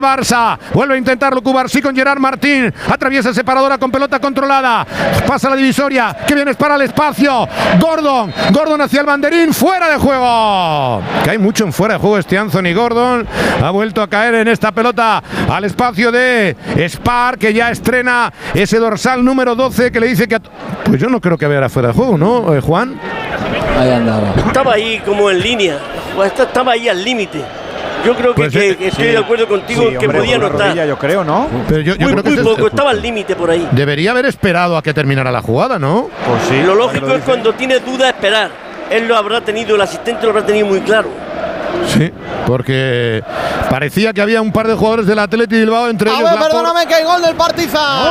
Barça, vuelve a intentarlo Cubarsí con Gerard Martín, atraviesa separadora con pelota controlada, pasa la divisoria, que viene es para el espacio, Gordon hacia el banderín, fuera de juego, que hay mucho en fuera de juego este Anthony Gordon, ha vuelto a caer en esta pelota al espacio de Spar, que ya estrena ese dorsal número 12 que le dice que... Pues yo no creo que hubiera fuera de juego, ¿no, Juan? Ahí andaba. Estaba ahí como en línea, estaba ahí al límite. Yo creo que, pues estoy de acuerdo contigo, sí, que hombre, podía notar. Rodilla, yo creo, ¿no? Pero yo creo que muy poco, estaba al límite por ahí. debería haber esperado a que terminara la jugada, ¿no? Pues sí. Lo lógico es cuando tienes duda esperar. Él lo habrá tenido, el asistente lo habrá tenido muy claro. Sí, porque parecía que había un par de jugadores del Athletic Bilbao, entre ellos. A ver, perdóname, que hay gol del Partizan.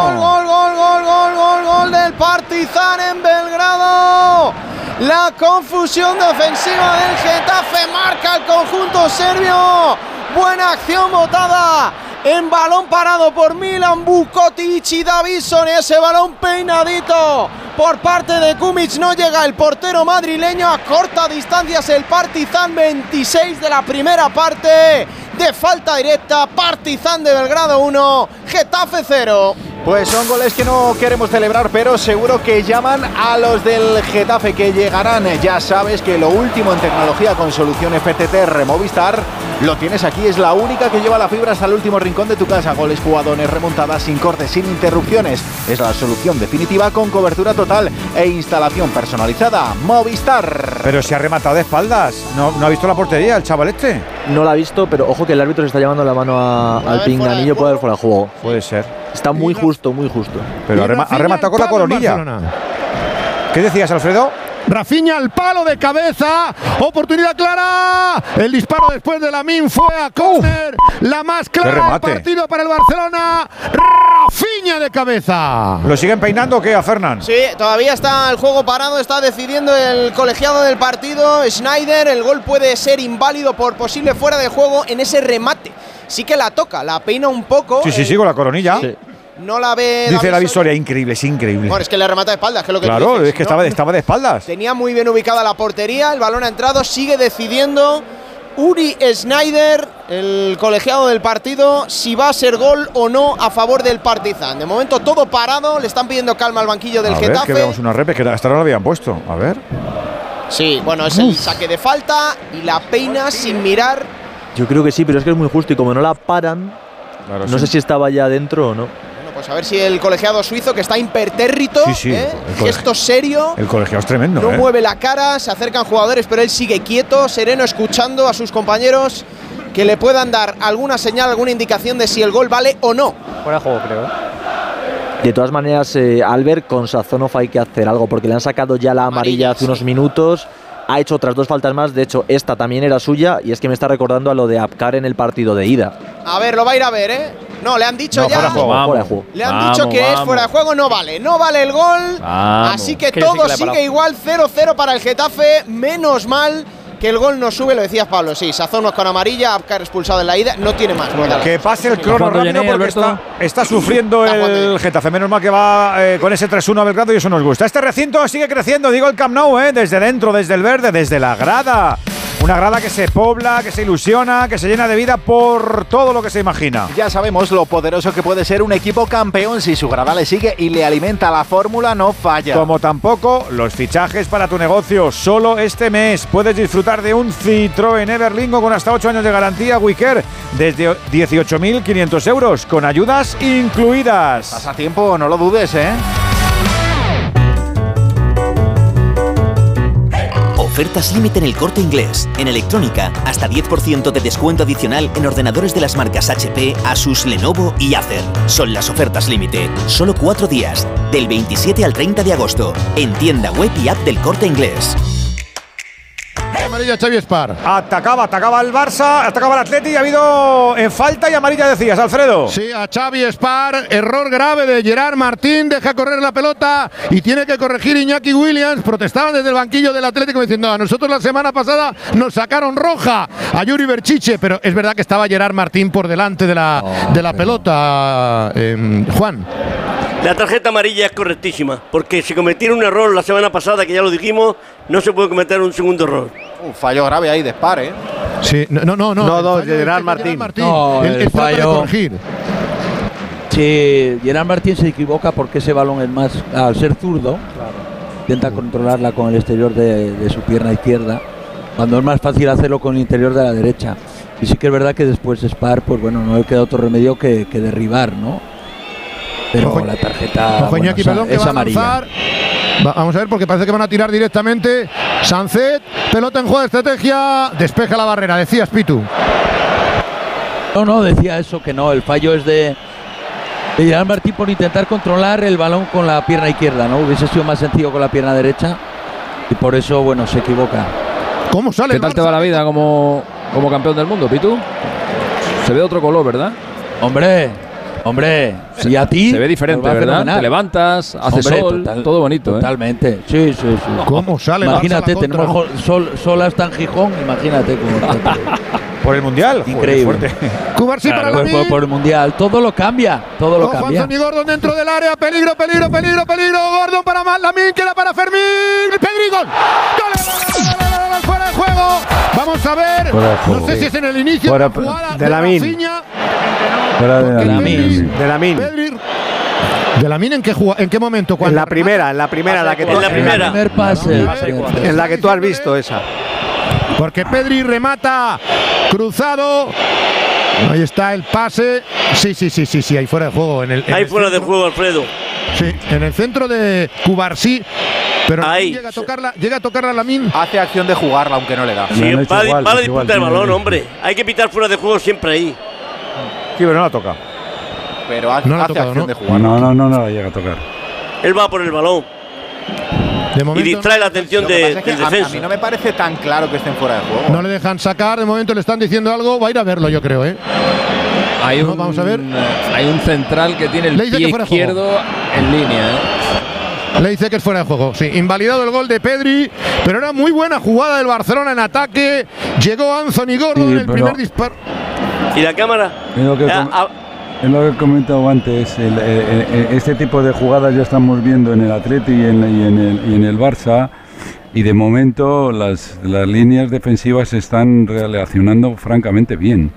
Gol del Partizan en Belgrado. La confusión defensiva del Getafe marca el conjunto serbio. Buena acción botada en balón parado por Milan Vukotic y Davison. Ese balón peinadito por parte de Kumic, no llega el portero madrileño. A corta distancia es el Partizan, 26 de la primera parte de falta directa. Partizan de Belgrado 1, Getafe 0. Pues son goles que no queremos celebrar, pero seguro que llaman a los del Getafe, que llegarán. Ya sabes que lo último en tecnología con solución FTT Removistar lo tienes aquí. Es la única que lleva la fibra hasta el último rincón de tu casa. Goles, jugadones, remontadas, sin cortes, sin interrupciones. Es la solución definitiva con cobertura total e instalación personalizada. Movistar. Pero se ha rematado de espaldas. ¿No ha visto la portería el chaval este? No la ha visto, pero ojo que el árbitro se está llevando la mano al pinganillo, puede haber fuera de juego. Puede ser. Está muy justo, muy justo. Pero ha rematado con la coronilla. ¿Qué decías, Alfredo? Rafinha al palo de cabeza, oportunidad clara, el disparo después de Lamine fue a córner, la más clara del partido para el Barcelona, Rafinha de cabeza. ¿Lo siguen peinando o qué a Fernan? Sí, todavía está el juego parado, está decidiendo el colegiado del partido, Schneider. El gol puede ser inválido por posible fuera de juego en ese remate. Sí que la toca, la peina un poco. Sí, con la coronilla. Sí. No la ve. Dice la visoria, increíble, es increíble. Bueno, es que le remata de espaldas, que es lo que claro, tú dices. es que estaba de espaldas. Tenía muy bien ubicada la portería, el balón ha entrado, sigue decidiendo Uri Schneider, el colegiado del partido, si va a ser gol o no a favor del Partizan. De momento todo parado, le están pidiendo calma al banquillo del Getafe. A ver, que veamos una repes, que hasta ahora no lo habían puesto. A ver. Sí, bueno, es el saque de falta y la peina sin mirar. Yo creo que sí, pero es que es muy justo y como no la paran, Claro, no sé si estaba ya dentro o no. Bueno, pues a ver si el colegiado suizo, que está impertérrito, gesto serio. El colegiado es tremendo. No mueve la cara, se acercan jugadores, pero él sigue quieto, sereno, escuchando a sus compañeros que le puedan dar alguna señal, alguna indicación de si el gol vale o no. Fuera de juego, creo. De todas maneras, Albert, con Sazonov hay que hacer algo, porque le han sacado ya la amarilla hace unos minutos. Ha hecho otras dos faltas más, de hecho esta también era suya, y es que me está recordando a lo de Apcar en el partido de ida. A ver, lo va a ir a ver, ¿eh? No, le han dicho ya. Fuera de juego. Le han dicho que es fuera de juego, no vale el gol. Así que todo sigue igual, 0-0 para el Getafe. Menos mal que el gol no sube, lo decías Pablo, sí, Sazonov con amarilla, Apcar expulsado en la ida, no tiene más. Que pase el crono rápido porque está sufriendo el Getafe, menos mal que va con ese 3-1 a Belgrado y eso nos gusta. Este recinto sigue creciendo, digo el Camp Nou, desde dentro, desde el verde, desde la grada. Una grada que se pobla, que se ilusiona, que se llena de vida por todo lo que se imagina. Ya sabemos lo poderoso que puede ser un equipo campeón si su grada le sigue y le alimenta. La fórmula no falla. Como tampoco los fichajes para tu negocio. Solo este mes puedes disfrutar de un Citroën Everlingo con hasta 8 años de garantía Wicker desde 18.500 euros, con ayudas incluidas. Pasa tiempo, no lo dudes, Ofertas límite en El Corte Inglés. En electrónica, hasta 10% de descuento adicional en ordenadores de las marcas HP, Asus, Lenovo y Acer. Son las ofertas límite. Solo 4 días, del 27 al 30 de agosto. En tienda web y app del Corte Inglés. Amarilla Xavi Spar. Atacaba el Barça, atacaba el Atleti y ha habido falta y amarilla, decías, Alfredo. Sí, a Xavi Spar, error grave de Gerard Martín, deja correr la pelota y tiene que corregir Iñaki Williams. Protestaban desde el banquillo del Atlético diciendo: a nosotros la semana pasada nos sacaron roja a Yuri Berchiche, pero es verdad que estaba Gerard Martín por delante de la pelota, Juan. La tarjeta amarilla es correctísima, porque si cometieron un error la semana pasada, que ya lo dijimos, no se puede cometer un segundo error. Un fallo grave ahí de Spar, Sí, no, Gerard Martín. No, el fallo. Sí, Gerard Martín se equivoca porque ese balón es más, al ser zurdo, intenta controlarla con el exterior de su pierna izquierda, cuando es más fácil hacerlo con el interior de la derecha. Y sí que es verdad que después Spar, pues bueno, no le queda otro remedio que derribar, ¿no? Pero la tarjeta es amarilla. Vamos a ver, porque parece que van a tirar directamente. Sancet, pelota en juego de estrategia, despeja la barrera, decías, Pitu. No, decía eso, que no, el fallo es de Gerard Martín por intentar controlar el balón con la pierna izquierda, ¿no? Hubiese sido más sencillo con la pierna derecha y por eso, bueno, se equivoca. ¿Cómo sale? ¿Qué tal te va la vida como campeón del mundo, Pitu? Se ve de otro color, ¿verdad? Hombre, si a ti se ve diferente, ¿verdad? Fenomenal. Te levantas, hace sol, todo bonito. Totalmente, sí. ¿Cómo sale? Imagínate, tenemos sol hasta en Gijón, imagínate cómo. Por el Mundial. Increíble. Cubarsí para Lamine. Por el Mundial. Todo lo cambia. Anthony Gordon dentro del área. Peligro. Gordon para Lamine. Queda para Fermín. Pedri, gol. ¡Gol! Fuera de juego. Vamos a ver. No sé si es en el inicio de la jugada de Lamine. ¿De Lamine en qué momento? En la primera, la que tú primer pase. En la que tú has visto esa. Porque Pedri remata cruzado. Ahí está el pase. Sí, ahí fuera de juego. Ahí fuera de juego, Alfredo. Sí, en el centro de Cubarsí. Pero ahí llega a tocarla Lamine. Hace acción de jugarla, aunque no le da. Sí, va a disputar el balón, hombre. Hay que pitar fuera de juego siempre ahí. Sí, pero no la toca. Pero hace acción de jugarla. No la llega a tocar. Él va por el balón. De momento, y distrae la atención del defensa. A mí no me parece tan claro que estén fuera de juego. No le dejan sacar, de momento le están diciendo algo. Va a ir a verlo, yo creo, Vamos a ver. Hay un central que tiene el pie izquierdo en línea, Le dice que es fuera de juego. Sí, invalidado el gol de Pedri, pero era muy buena jugada del Barcelona en ataque. Llegó Anthony Gordon en el primer disparo. ¿Y la cámara? Es lo que he comentado antes, este tipo de jugadas ya estamos viendo en el Atleti y en el Barça, y de momento las líneas defensivas se están relacionando francamente bien,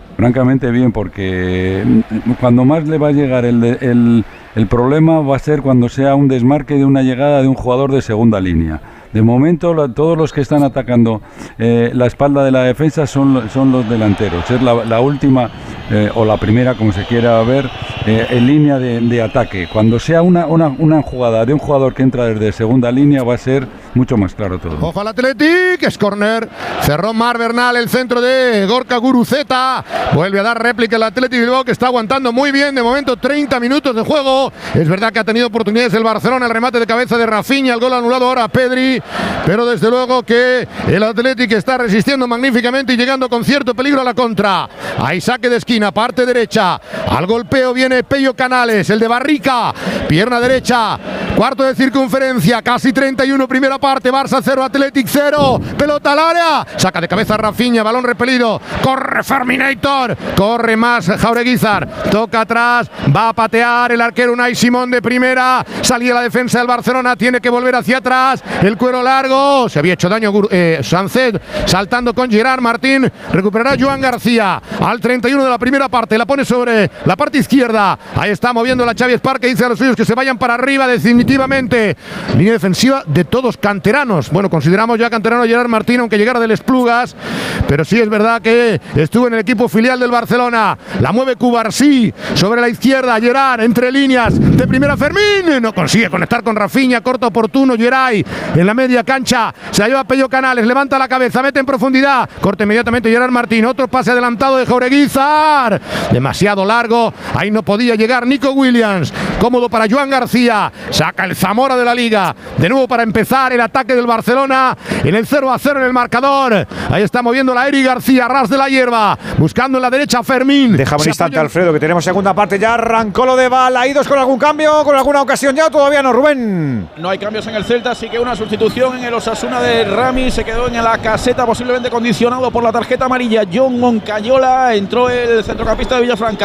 porque cuando más le va a llegar el problema va a ser cuando sea un desmarque de una llegada de un jugador de segunda línea. De momento todos los que están atacando la espalda de la defensa son los delanteros. Es la última o la primera, como se quiera ver, en línea de ataque. Cuando sea una jugada de un jugador que entra desde segunda línea va a ser mucho más claro todo. Ojo al Athletic, es córner. Cerró Mar Bernal, el centro de Gorka Guruceta. Vuelve a dar réplica el Athletic Bilbao, que está aguantando muy bien. De momento 30 minutos de juego. Es verdad que ha tenido oportunidades el Barcelona, el remate de cabeza de Rafinha, el gol anulado ahora a Pedri. Pero desde luego que el Athletic está resistiendo magníficamente y llegando con cierto peligro a la contra. Hay saque de esquina, parte derecha. Al golpeo viene Pello Canales, el de Barrica. Pierna derecha, cuarto de circunferencia, casi 31, primera parte. Barça 0, Athletic 0. Pelota al área. Saca de cabeza Rafinha, balón repelido. Corre Ferminator. Corre más Jaureguizar. Toca atrás, va a patear el arquero Unai Simón de primera. Salía la defensa del Barcelona, tiene que volver hacia atrás. El cuero largo. Se había hecho daño Sancet, saltando con Gerard Martín. Recuperará Joan García al 31 de la primera parte. La pone sobre la parte izquierda. Ahí está moviendo la Xavi Espar, que dice a los suyos que se vayan para arriba definitivamente. Línea defensiva de todos canteranos. Bueno, consideramos ya canterano a Gerard Martín, aunque llegara del Esplugas. Pero sí es verdad que estuvo en el equipo filial del Barcelona. La mueve Cubarsí sobre la izquierda. Gerard entre líneas de primera. Fermín no consigue conectar con Rafinha. Corta oportuno Geray en la media cancha. Se la lleva Pello Canales, levanta la cabeza, mete en profundidad, corta inmediatamente Gerard Martín, otro pase adelantado de Jaureguizar, demasiado largo, ahí no podía llegar Nico Williams, cómodo para Joan García, saca el Zamora de la Liga, de nuevo para empezar el ataque del Barcelona, en el 0-0 en el marcador, ahí está moviendo la Eri García, ras de la hierba, buscando en la derecha Fermín. Déjame un instante, Alfredo, que tenemos segunda parte, ya arrancó lo de Balaídos con algún cambio, con alguna ocasión ya, todavía no, Rubén. No hay cambios en el Celta, así que una sustitución en el Osasuna de Rami, se quedó en la caseta, posiblemente condicionado por la tarjeta amarilla. John Moncayola, entró el centrocampista de Villafranca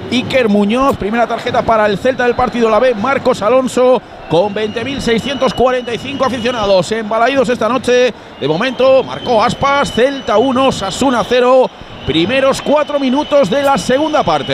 Iker Muñoz. Primera tarjeta para el Celta del partido, la ve Marcos Alonso, con 20.645 aficionados embalaídos esta noche. De momento marcó Aspas, Celta 1, Osasuna 0. Primeros 4 minutos de la segunda parte.